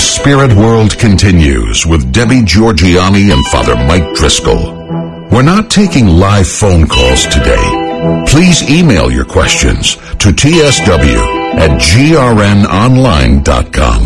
Spirit World continues with Debbie Georgiani and Father Mike Driscoll. We're not taking live phone calls today. Please email your questions to tsw@grnonline.com.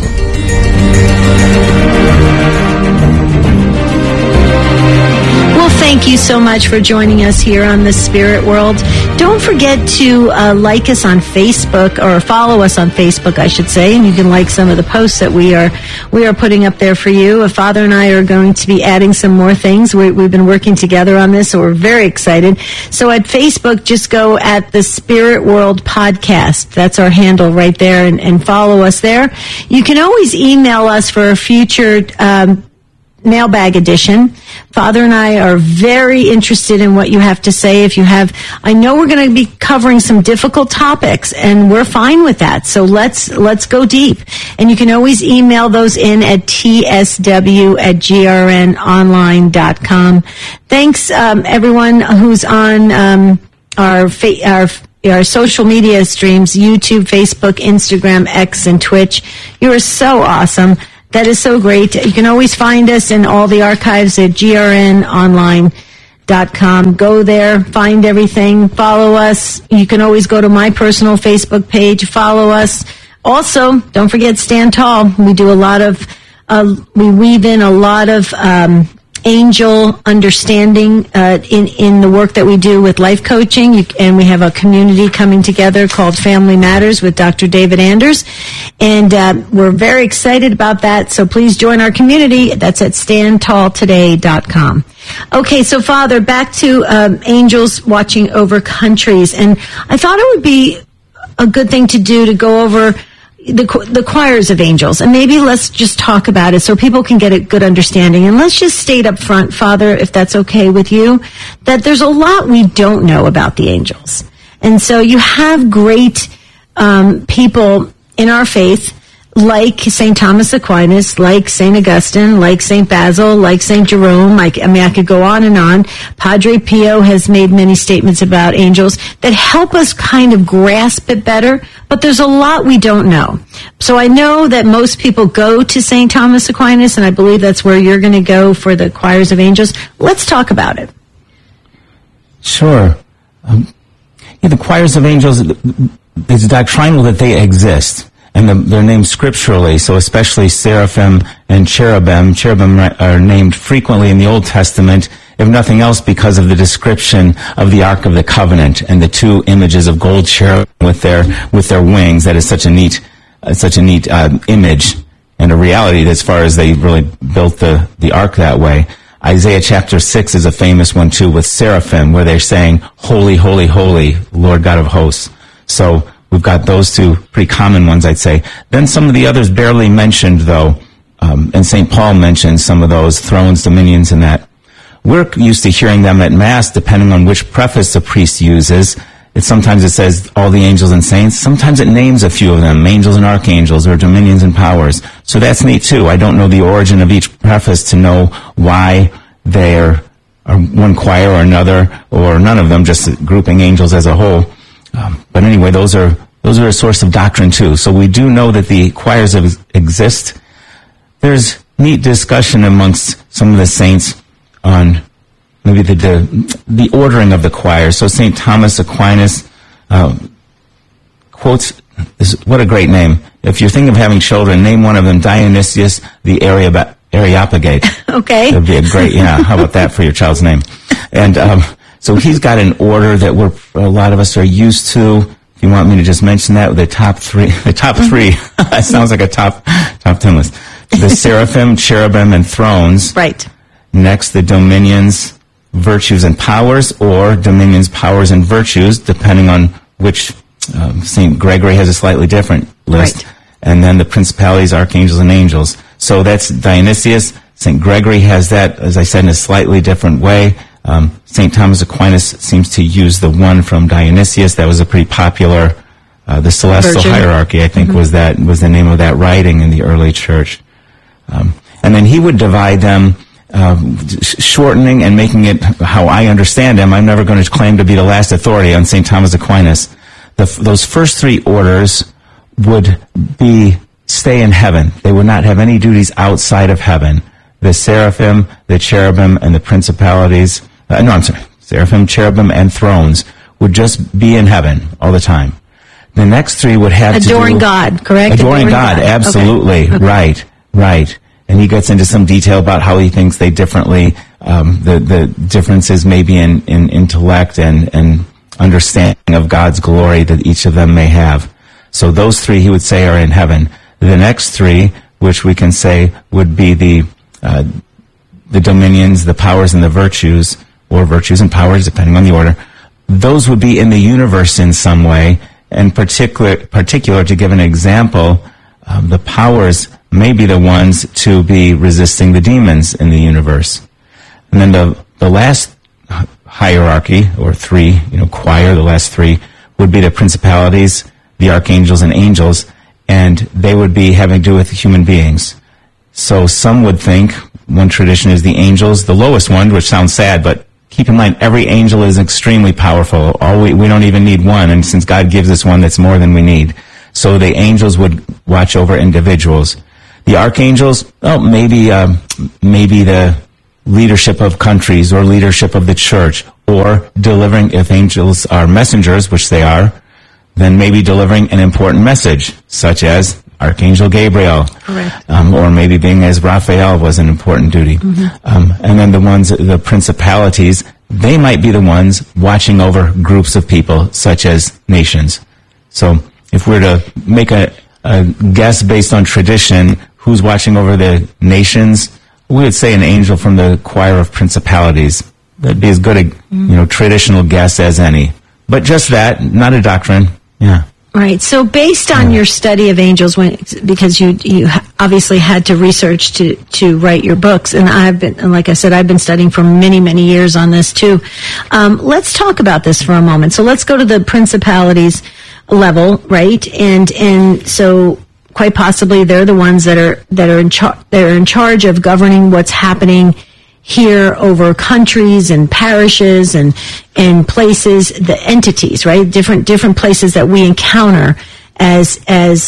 Well, thank you so much for joining us here on the Spirit World. Don't forget to like us on Facebook, or follow us on Facebook, I should say, and you can like some of the posts that we are putting up there for you. Father and I are going to be adding some more things. We've been working together on this, so we're very excited. So at Facebook, just go at the Spirit World Podcast. That's our handle right there, and follow us there. You can always email us for a future mailbag edition. Father and I are very interested in what you have to say. I know we're going to be covering some difficult topics, and we're fine with that. So let's go deep. And you can always email those in at tsw@grnonline.com. Thanks, everyone who's on our social media streams, YouTube, Facebook, Instagram, X, and Twitch. You are so awesome. That is so great. You can always find us in all the archives at grnonline.com. Go there, find everything, follow us. You can always go to my personal Facebook page, follow us. Also, don't forget Stand Tall. We do we weave in a lot of angel understanding in the work that we do with life coaching, and we have a community coming together called Family Matters with Dr. David Anders, and we're very excited about that. So please join our community. That's at standtalltoday.com. Okay, so Father, back to angels watching over countries, and I thought it would be a good thing to do to go over the choirs of angels, and maybe let's just talk about it so people can get a good understanding. And let's just state up front, Father, if that's okay with you, that there's a lot we don't know about the angels. And so you have great people in our faith, like St. Thomas Aquinas, like St. Augustine, like St. Basil, like St. Jerome. I could go on and on. Padre Pio has made many statements about angels that help us kind of grasp it better, but there's a lot we don't know. So I know that most people go to St. Thomas Aquinas, and I believe that's where you're going to go for the choirs of angels. Let's talk about it. Sure. The choirs of angels, it's doctrinal that they exist. And they're named scripturally, so especially seraphim and cherubim. Cherubim are named frequently in the Old Testament, if nothing else because of the description of the Ark of the Covenant and the two images of gold cherubim with their wings. That is such a neat image and a reality as far as they really built the Ark that way. Isaiah chapter 6 is a famous one too, with seraphim, where they're saying, "Holy, holy, holy, Lord God of hosts." So we've got those two pretty common ones, I'd say. Then some of the others barely mentioned, though, and St. Paul mentions some of those, thrones, dominions, and that. We're used to hearing them at Mass, depending on which preface the priest uses. Sometimes it says all the angels and saints. Sometimes it names a few of them, angels and archangels, or dominions and powers. So that's neat, too. I don't know the origin of each preface to know why they're one choir or another, or none of them, just grouping angels as a whole. But anyway, those are a source of doctrine too. So we do know that the choirs exist. There's neat discussion amongst some of the saints on maybe the ordering of the choirs. So St. Thomas Aquinas quotes this. What a great name! If you're thinking of having children, name one of them Dionysius the Areopagite. Okay, that'd be a great. Yeah, how about that for your child's name? And so he's got an order that a lot of us are used to. If you want me to just mention that, the top three. That sounds like a top 10 list. The seraphim, cherubim, and thrones. Right. Next, the dominions, virtues, and powers, or dominions, powers, and virtues, depending on which. St. Gregory has a slightly different list. Right. And then the principalities, archangels, and angels. So that's Dionysius. St. Gregory has that, as I said, in a slightly different way. St. Thomas Aquinas seems to use the one from Dionysius. That was a pretty popular, the Celestial Hierarchy, I think, was the name of that writing in the early church. And then he would divide them, shortening and making it how I understand him. I'm never going to claim to be the last authority on St. Thomas Aquinas. Those first three orders would be stay in heaven. They would not have any duties outside of heaven. The seraphim, the cherubim, and the principalities, seraphim, cherubim, and thrones would just be in heaven all the time. The next three would have adoring God, correct? Adoring God, absolutely. Okay. Right. And he gets into some detail about how he thinks they differently, the differences maybe in intellect and understanding of God's glory that each of them may have. So those three he would say are in heaven. The next three, which we can say would be the dominions, the powers, and the virtues, or virtues and powers, depending on the order, those would be in the universe in some way. And particular, to give an example, the powers may be the ones to be resisting the demons in the universe. And then the last hierarchy, or three, choir, the last three, would be the principalities, the archangels, and angels, and they would be having to do with human beings. So some would think, one tradition is the angels, the lowest one, which sounds sad, but keep in mind, every angel is extremely powerful. We don't even need one, and since God gives us one, that's more than we need. So the angels would watch over individuals. The archangels, maybe the leadership of countries or leadership of the church, or delivering, if angels are messengers, which they are, then maybe delivering an important message, such as Archangel Gabriel. Correct. Or maybe being as Raphael was an important duty. Mm-hmm. And then the principalities, they might be the ones watching over groups of people, such as nations. So if we're to make a guess based on tradition, who's watching over the nations, we would say an angel from the choir of principalities. That'd be as good a traditional guess as any. But just that, not a doctrine. Yeah. Right. So based on your study of angels, because you obviously had to research to write your books, and like I said, I've been studying for many, many years on this too. Let's talk about this for a moment. So let's go to the principalities level, right? And so quite possibly they're the ones that are in charge of governing what's happening here over countries and parishes and places, the entities, right? Different places that we encounter as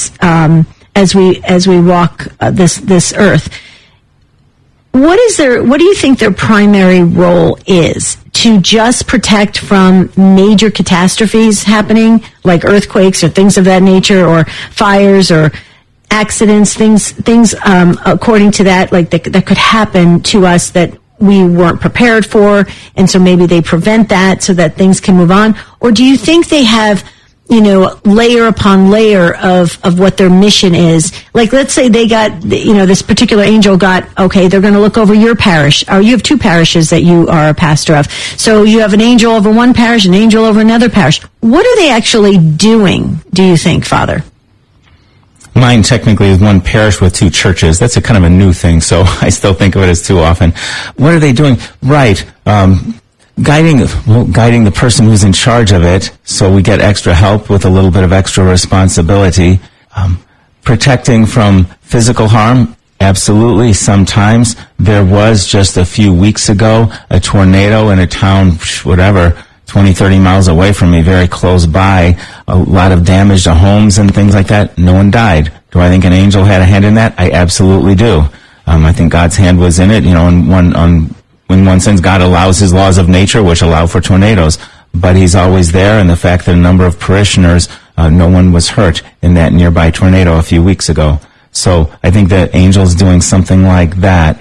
we walk this earth. What do you think their primary role is? To just protect from major catastrophes happening, like earthquakes or things of that nature, or fires or accidents, things according to that, like that could happen to us that we weren't prepared for, and so maybe they prevent that so that things can move on? Or do you think they have, layer upon layer of what their mission is? Like, let's say they got, this particular angel got, okay, they're going to look over your parish, or you have two parishes that you are a pastor of. So you have an angel over one parish, an angel over another parish. What are they actually doing, do you think, Father? Mine technically is one parish with two churches. That's a kind of a new thing, so I still think of it as too often. What are they doing? Right. Guiding the person who's in charge of it, so we get extra help with a little bit of extra responsibility. Protecting from physical harm, absolutely. Sometimes there was just a few weeks ago a tornado in a town, 20, 30 miles away from me, very close by, a lot of damage to homes and things like that. No one died. Do I think an angel had a hand in that? I absolutely do. I think God's hand was in it. In one sense, God allows his laws of nature, which allow for tornadoes, but he's always there, and the fact that a number of parishioners, no one was hurt in that nearby tornado a few weeks ago. So I think that angel's doing something like that.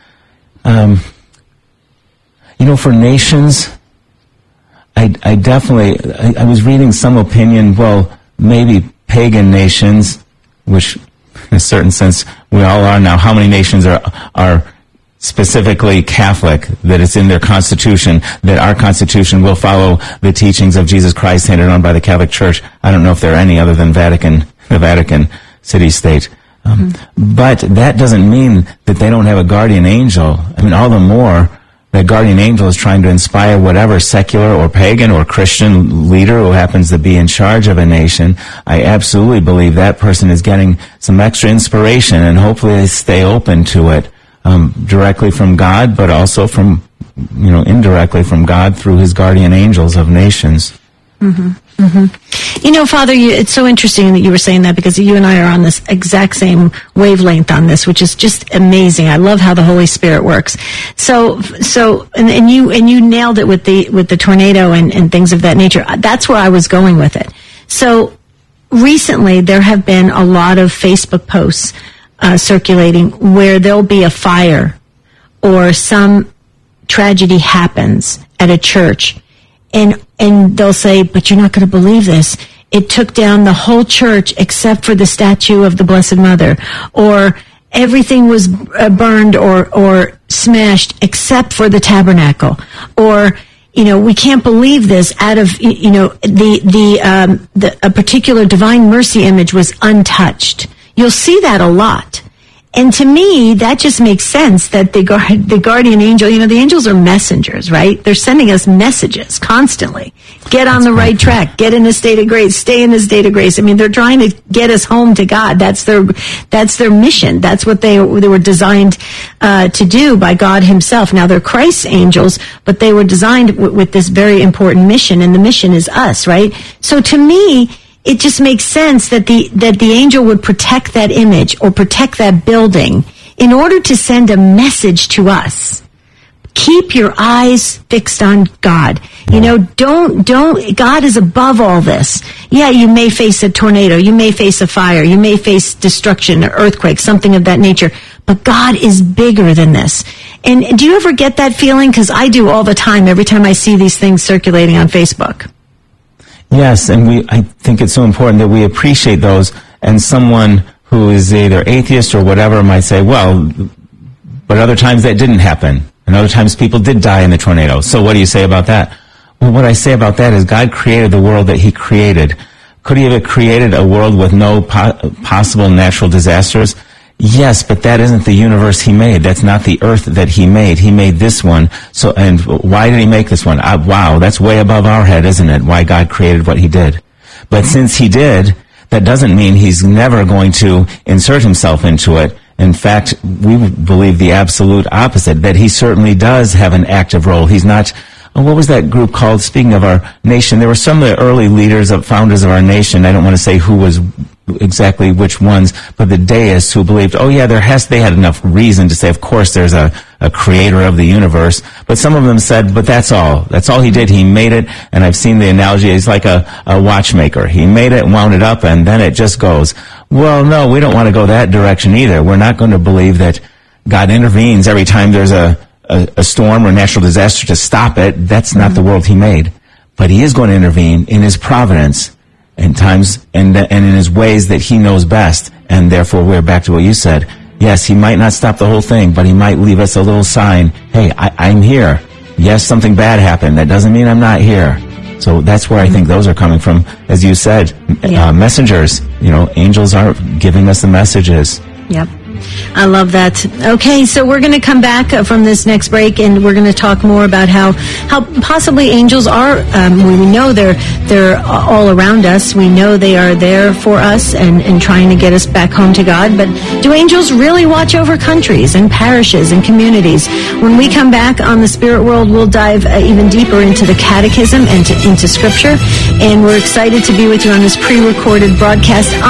For nations, I definitely, I was reading some opinion, maybe pagan nations, which in a certain sense we all are now. How many nations are specifically Catholic, that it's in their constitution, that our constitution will follow the teachings of Jesus Christ handed on by the Catholic Church? I don't know if there are any other than the Vatican city-state. But that doesn't mean that they don't have a guardian angel. All the more that guardian angel is trying to inspire whatever secular or pagan or Christian leader who happens to be in charge of a nation. I absolutely believe that person is getting some extra inspiration, and hopefully they stay open to it, directly from God, but also from, indirectly from God through his guardian angels of nations. Mm-hmm. You know, Father, it's so interesting that you were saying that, because you and I are on this exact same wavelength on this, which is just amazing. I love how the Holy Spirit works. So, and you nailed it with the tornado and things of that nature. That's where I was going with it. So, recently there have been a lot of Facebook posts circulating where there'll be a fire or some tragedy happens at a church. And they'll say, but you're not going to believe this. It took down the whole church except for the statue of the Blessed Mother. Or everything was burned or smashed except for the tabernacle. Or, you know, we can't believe this. Out of, you know, a particular Divine Mercy image was untouched. You'll see that a lot. And to me, that just makes sense that the guardian angel, you know, the angels are messengers, right? They're sending us messages constantly. Get on the right track. Get in a state of grace. Stay in a state of grace. I mean, they're trying to get us home to God. That's their mission. That's what they were designed to do by God himself. Now, they're Christ's angels, but they were designed with this very important mission, and the mission is us, right? So to me, it just makes sense that the angel would protect that image or protect that building in order to send a message to us. Keep your eyes fixed on God. You know, don't, God is above all this. Yeah, you may face a tornado, you may face a fire, you may face destruction, or earthquake, something of that nature, but God is bigger than this. And do you ever get that feeling? Because I do all the time, every time I see these things circulating on Facebook. Yes, and I think it's so important that we appreciate those, and someone who is either atheist or whatever might say, well, but other times that didn't happen, and other times people did die in the tornado. So what do you say about that? Well, what I say about that is God created the world that he created. Could he have created a world with no possible natural disasters? Yes, but that isn't the universe he made. That's not the earth that he made. He made this one. So, and why did he make this one? Wow, that's way above our head, isn't it? Why God created what he did. But since he did, that doesn't mean he's never going to insert himself into it. In fact, we believe the absolute opposite, that he certainly does have an active role. He's not, what was that group called? Speaking of our nation, there were some of the early leaders, founders of our nation. I don't want to say who was exactly which ones, but the deists who believed, oh yeah, they had enough reason to say, of course there's a creator of the universe. But some of them said, but that's all. That's all he did. He made it, and I've seen the analogy, he's like a watchmaker. He made it, wound it up, and then it just goes. Well, no, we don't want to go that direction either. We're not going to believe that God intervenes every time there's a storm or natural disaster to stop it. That's not the world he made. But he is going to intervene in his providence in times and in his ways that he knows best. And therefore, we're back to what you said. Yes, he might not stop the whole thing, but he might leave us a little sign. Hey, I'm here. Yes, something bad happened. That doesn't mean I'm not here. So that's where I think those are coming from. As you said, messengers, angels are giving us the messages. Yep. I love that. Okay, so we're going to come back from this next break, and we're going to talk more about how possibly angels are. We know they're all around us. We know they are there for us and trying to get us back home to God. But do angels really watch over countries and parishes and communities? When we come back on the Spirit World, we'll dive even deeper into the Catechism and into Scripture. And we're excited to be with you on this pre-recorded broadcast